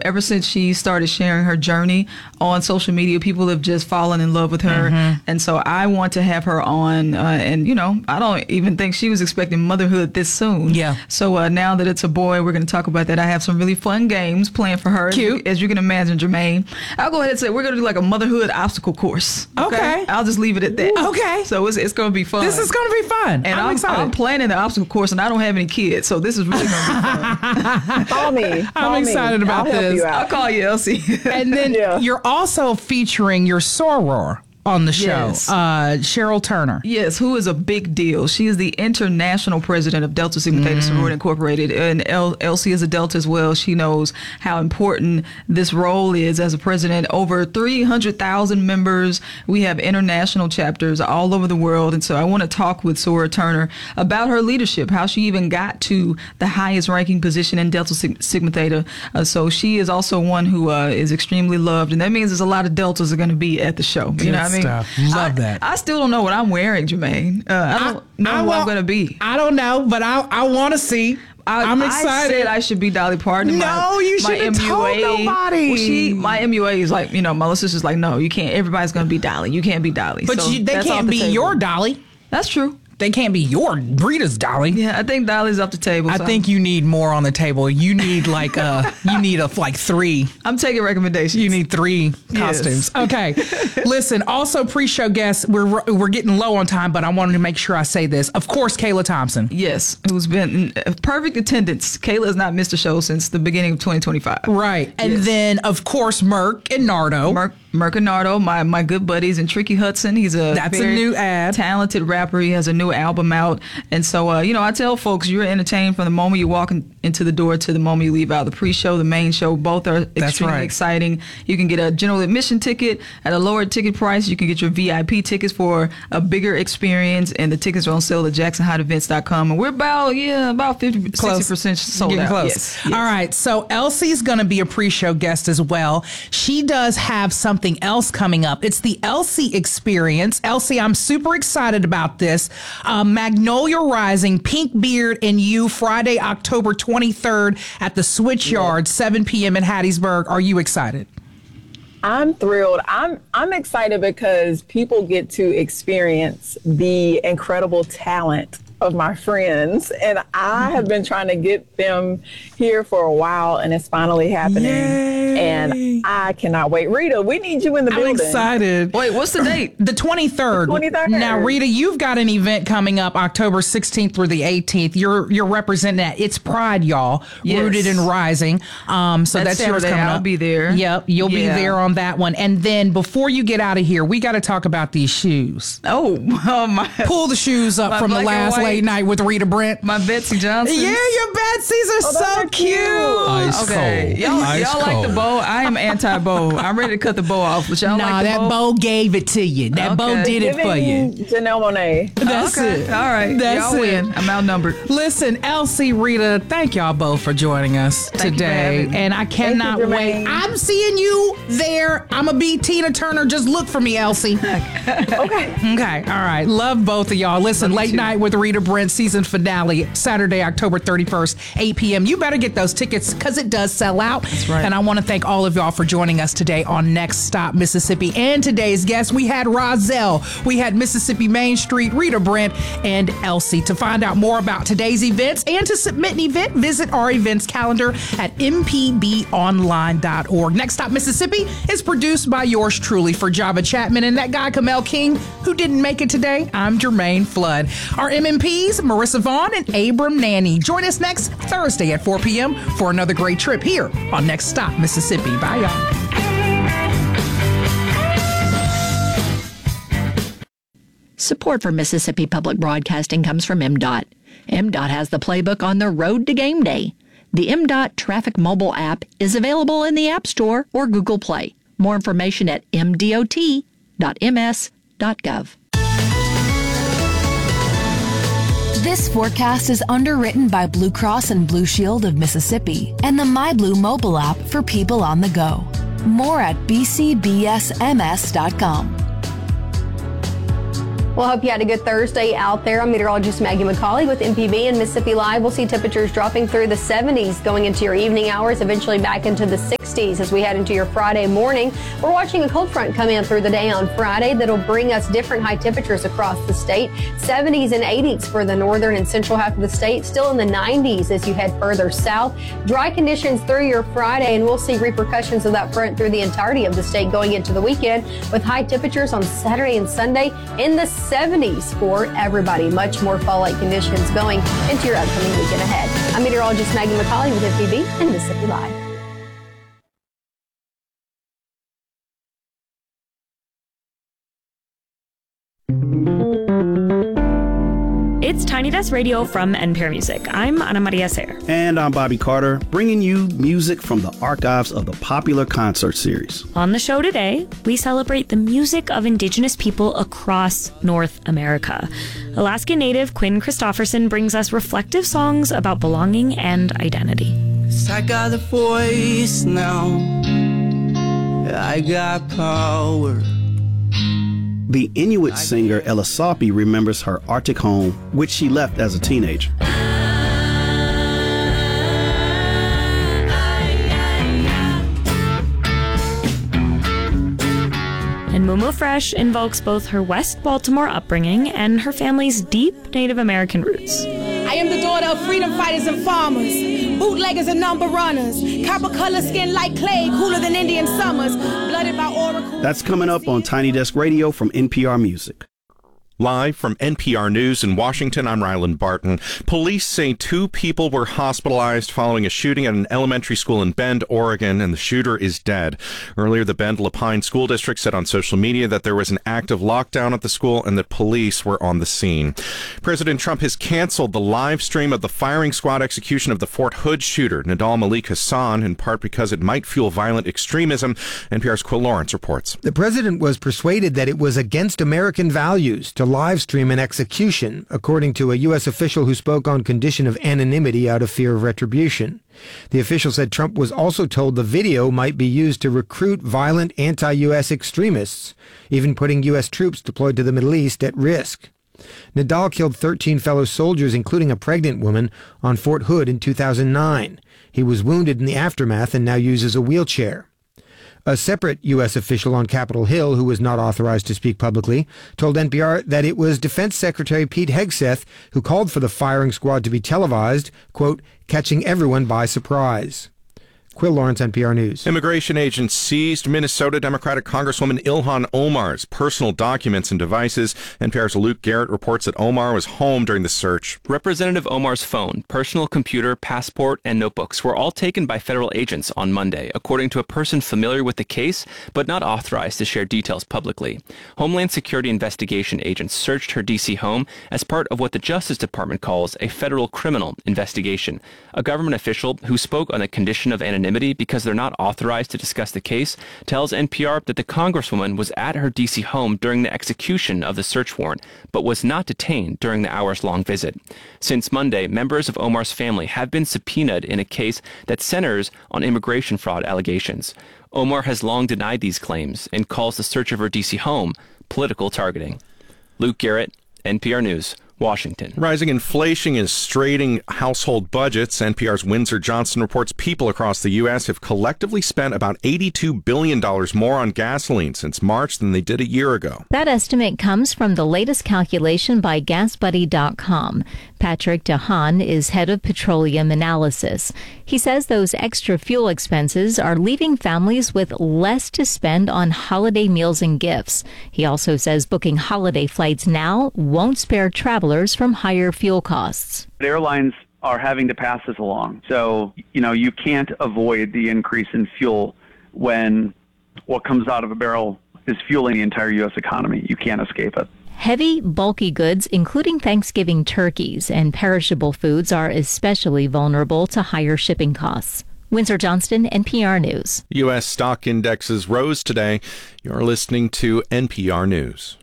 ever since she started sharing her journey on social media, people have just fallen in love with her. And so I want to have her on. And, I don't even think she was expecting motherhood this soon. Yeah. So now that it's a boy, we're going to talk about that. I have some really fun games planned for her. Cute. As you can imagine, Jermaine. I'll go ahead and say we're going to do like a motherhood obstacle course. Okay. I'll just leave it at that. Okay. So it's going to be fun. This is going to be fun. And I'm excited. I'm planning the obstacle course, and I don't have any kids, so this is really going to be fun. Call me. I'm excited about I'll help this. you out. I'll call you, Elsie. And then you're also featuring your soror on the show, Yes. Cheryl Turner. Yes, who is a big deal. She is the international president of Delta Sigma Theta Sorority Incorporated, and Elsie is a Delta as well. She knows how important this role is as a president. Over 300,000 members. We have international chapters all over the world, and so I want to talk with Soror Turner about her leadership, how she even got to the highest ranking position in Delta Sigma Theta. So she is also one who is extremely loved, and that means there's a lot of Deltas are going to be at the show. You know what I mean? Stuff. Love that. I still don't know what I'm wearing, Jermaine. I don't know who I'm going to be. I don't know, but I want to see. I'm excited. I said I should be Dolly Parton. No, you shouldn't have told nobody. Well, my MUA is like, my little sister's like, no, you can't. Everybody's going to be Dolly. You can't be Dolly. But so they that's off can't the be table. your Dolly. That's true. They can't be your Rita's Dolly. Yeah, I think Dolly's off the table. I think you need more on the table. You need like three. I'm taking recommendations. You need 3 costumes. Okay. Listen, also pre-show guests, we're getting low on time, but I wanted to make sure I say this. Of course, Kayla Thompson. Yes, who's been in perfect attendance. Kayla has not missed a show since the beginning of 2025. Right. And then, of course, Merk and Nardo. Merk and Nardo, my good buddies, and Tricky Hudson. He's That's a new ad. Talented rapper. He has a new album out. And so, I tell folks, you're entertained from the moment you walk into the door to the moment you leave out. The pre-show, the main show, both are extremely exciting. You can get a general admission ticket at a lower ticket price. You can get your VIP tickets for a bigger experience, and the tickets are on sale at JacksonHotEvents.com. And we're about 60% sold Getting out. close. Yes. All right. So Elsie's going to be a pre-show guest as well. She does have something else coming up. It's the Elsie Experience. Elsie, I'm super excited about this. Magnolia Rising, Pink Beard and You, Friday, October 23rd at the Switchyard, 7 p.m. in Hattiesburg. Are you excited? I'm thrilled. I'm excited because people get to experience the incredible talent of my friends, and I have been trying to get them here for a while, and it's finally happening. Yay. And I cannot wait. Rita, we need you in the building. I'm excited. Wait, what's the date? The 23rd. The 23rd. Now, Rita, you've got an event coming up October 16th through the 18th. You're representing that. It's Pride, y'all. Yes. Rooted and Rising. So that's yours Saturday. coming up. I'll be there. Yep, you'll be there on that one. And then before you get out of here, we got to talk about these shoes. Oh my. Pull the shoes up My from the black and last white. late night with Rita Brent. My Betsy Johnson. Yeah, your Betsy's are those so are cute. cute. Ice Okay, cold. y'all Ice like cold. the bow. I am anti-bow. I'm ready to cut the bow off, but y'all Nah, like the that bow? bow gave it to you. That bow Okay. did it for you. Janelle Monáe. That's Okay. it. All right. That's y'all it. win. I'm outnumbered. Listen, Elsie, Rita, thank y'all both for joining us Thank you for today. having me. And I cannot Thank you, wait. Jermaine. I'm seeing you there. I'm going to be Tina Turner. Just look for me, Elsie. Okay. Okay. All right. Love both of y'all. Listen, Love you Late too. Night with Rita Brent season finale, Saturday, October 31st, 8 p.m. You better get those tickets because it does sell out. That's right. And I want to thank all of y'all for joining us today on Next Stop Mississippi. And today's guests, we had Rozelle, we had Mississippi Main Street, Rita Brent, and Elsie. To find out more about today's events and to submit an event, visit our events calendar at mpbonline.org. Next Stop Mississippi is produced by yours truly. For Java Chapman and that guy Kamel King, who didn't make it today, I'm Jermaine Flood. Our MMPs, Marissa Vaughn and Abram Nanny. Join us next Thursday at 4 p.m. for another great trip here on Next Stop Mississippi. Bye, y'all. Support for Mississippi Public Broadcasting comes from MDOT. MDOT has the playbook on the road to game day. The MDOT Traffic mobile app is available in the App Store or Google Play. More information at mdot.ms.gov. This forecast is underwritten by Blue Cross and Blue Shield of Mississippi and the MyBlue mobile app for people on the go. More at bcbsms.com. Well, I hope you had a good Thursday out there. I'm meteorologist Maggie McCauley with MPB and Mississippi Live. We'll see temperatures dropping through the 70s going into your evening hours, eventually back into the 60s. 60s as we head into your Friday morning. We're watching a cold front come in through the day on Friday that'll bring us different high temperatures across the state. 70s and 80s for the northern and central half of the state, still in the 90s as you head further south. Dry conditions through your Friday, and we'll see repercussions of that front through the entirety of the state going into the weekend, with high temperatures on Saturday and Sunday in the 70s for everybody. Much more fall-like conditions going into your upcoming weekend ahead. I'm meteorologist Maggie McCauley with MPB and Mississippi Live. It's Tiny Desk Radio from NPR Music. I'm Ana Maria Sayre. And I'm Bobby Carter, bringing you music from the archives of the popular concert series. On the show today, we celebrate the music of Indigenous people across North America. Alaska native Quinn Christopherson brings us reflective songs about belonging and identity. I got a voice now. I got power. The Inuit singer Ella Sopi remembers her Arctic home, which she left as a teenager. And Mumu Fresh invokes both her West Baltimore upbringing and her family's deep Native American roots. I am the daughter of freedom fighters and farmers, bootleggers and number runners, copper color skin like clay, cooler than Indian summers, blooded by oracles. That's coming up on Tiny Desk Radio from NPR Music. Live from NPR News in Washington, I'm Ryland Barton. Police say 2 people were hospitalized following a shooting at an elementary school in Bend, Oregon, and the shooter is dead. Earlier, the Bend Lapine School District said on social media that there was an active lockdown at the school and that police were on the scene. President Trump has canceled the live stream of the firing squad execution of the Fort Hood shooter, Nidal Malik Hassan, in part because it might fuel violent extremism. NPR's Quill Lawrence reports. The president was persuaded that it was against American values to live stream an execution, according to a U.S. official who spoke on condition of anonymity out of fear of retribution. The official said Trump was also told the video might be used to recruit violent anti-U.S. extremists, even putting U.S. troops deployed to the Middle East at risk. Nidal killed 13 fellow soldiers, including a pregnant woman, on Fort Hood in 2009. He was wounded in the aftermath and now uses a wheelchair. A separate U.S. official on Capitol Hill, who was not authorized to speak publicly, told NPR that it was Defense Secretary Pete Hegseth who called for the firing squad to be televised, quote, catching everyone by surprise. Quill Lawrence, NPR News. Immigration agents seized Minnesota Democratic Congresswoman Ilhan Omar's personal documents and devices. NPR's Luke Garrett reports that Omar was home during the search. Representative Omar's phone, personal computer, passport, and notebooks were all taken by federal agents on Monday, according to a person familiar with the case, but not authorized to share details publicly. Homeland Security investigation agents searched her D.C. home as part of what the Justice Department calls a federal criminal investigation. A government official who spoke on the condition of anonymity because they're not authorized to discuss the case tells NPR that the Congresswoman was at her D.C. home during the execution of the search warrant, but was not detained during the hours-long visit. Since Monday, members of Omar's family have been subpoenaed in a case that centers on immigration fraud allegations. Omar has long denied these claims and calls the search of her D.C. home political targeting. Luke Garrett, NPR News, Washington. Rising inflation is straining household budgets. NPR's Windsor Johnson reports people across the U.S. have collectively spent about $82 billion more on gasoline since March than they did a year ago. That estimate comes from the latest calculation by GasBuddy.com. Patrick DeHaan is head of petroleum analysis. He says those extra fuel expenses are leaving families with less to spend on holiday meals and gifts. He also says booking holiday flights now won't spare travelers from higher fuel costs. Airlines are having to pass this along. So, you can't avoid the increase in fuel when what comes out of a barrel is fueling the entire U.S. economy. You can't escape it. Heavy, bulky goods, including Thanksgiving turkeys and perishable foods, are especially vulnerable to higher shipping costs. Windsor Johnston, NPR News. U.S. stock indexes rose today. You're listening to NPR News.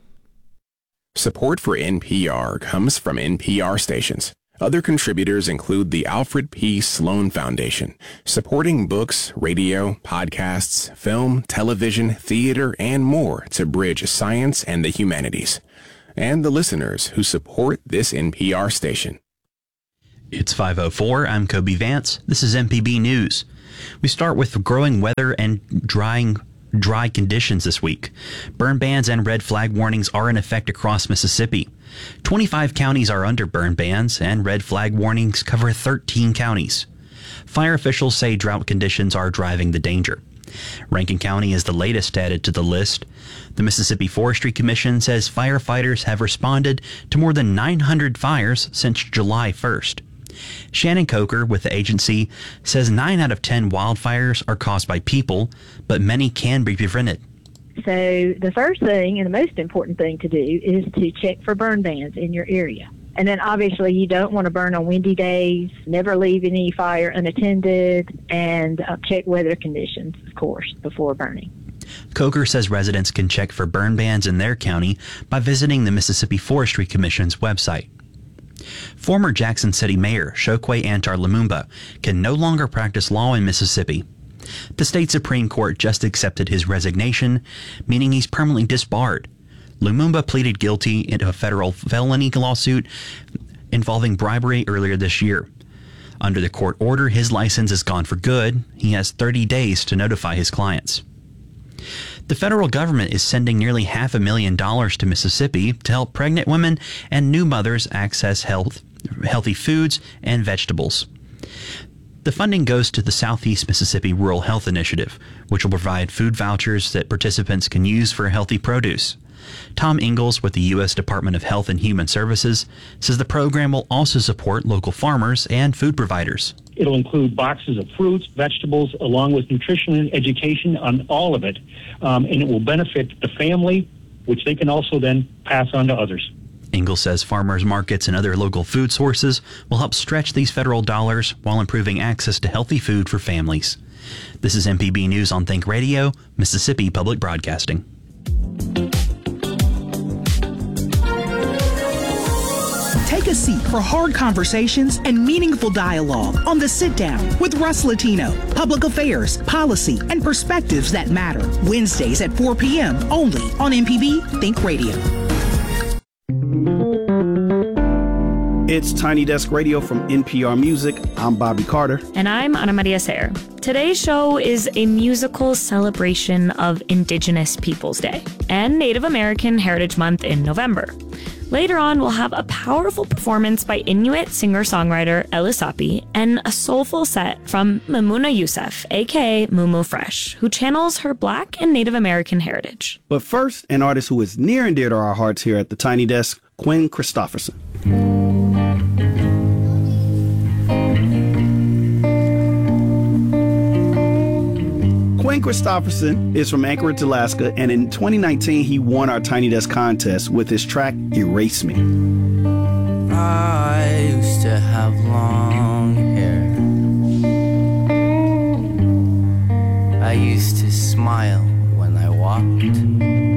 Support for NPR comes from NPR stations. Other contributors include the Alfred P. Sloan Foundation, supporting books, radio, podcasts, film, television, theater, and more to bridge science and the humanities. And the listeners who support this NPR station. It's 5:04. I'm Kobe Vance. This is MPB News. We start with growing weather and dry conditions this week. Burn bans and red flag warnings are in effect across Mississippi. 25 counties are under burn bans, and red flag warnings cover 13 counties. Fire officials say drought conditions are driving the danger. Rankin County is the latest added to the list. The Mississippi Forestry Commission says firefighters have responded to more than 900 fires since July 1st. Shannon Coker with the agency says 9 out of 10 wildfires are caused by people, but many can be prevented. So the first thing and the most important thing to do is to check for burn bans in your area. And then obviously you don't want to burn on windy days, never leave any fire unattended, and check weather conditions, of course, before burning. Coker says residents can check for burn bans in their county by visiting the Mississippi Forestry Commission's website. Former Jackson City Mayor Chokwe Antar Lumumba can no longer practice law in Mississippi. The state Supreme Court just accepted his resignation, meaning he's permanently disbarred. Lumumba pleaded guilty in a federal felony lawsuit involving bribery earlier this year. Under the court order, his license is gone for good. He has 30 days to notify his clients. The federal government is sending nearly $500,000 to Mississippi to help pregnant women and new mothers access healthy foods and vegetables. The funding goes to the Southeast Mississippi Rural Health Initiative, which will provide food vouchers that participants can use for healthy produce. Tom Ingalls with the U.S. Department of Health and Human Services says the program will also support local farmers and food providers. It'll include boxes of fruits, vegetables, along with nutrition and education on all of it, and it will benefit the family, which they can also then pass on to others. Ingalls says farmers markets and other local food sources will help stretch these federal dollars while improving access to healthy food for families. This is MPB News on Think Radio, Mississippi Public Broadcasting. Take a seat for hard conversations and meaningful dialogue on The Sit Down with Russ Latino. Public affairs, policy, and perspectives that matter. Wednesdays at 4 p.m. only on MPB Think Radio. It's Tiny Desk Radio from NPR Music. I'm Bobby Carter. And I'm Ana Maria Sayre. Today's show is a musical celebration of Indigenous Peoples Day and Native American Heritage Month in November. Later on, we'll have a powerful performance by Inuit singer-songwriter Elisapi and a soulful set from Mamuna Youssef, a.k.a. Mumu Fresh, who channels her Black and Native American heritage. But first, an artist who is near and dear to our hearts here at the Tiny Desk, Quinn Christopherson. Quinn Christopherson is from Anchorage, Alaska, and in 2019 he won our Tiny Desk contest with his track Erase Me. I used to have long hair. I used to smile when I walked.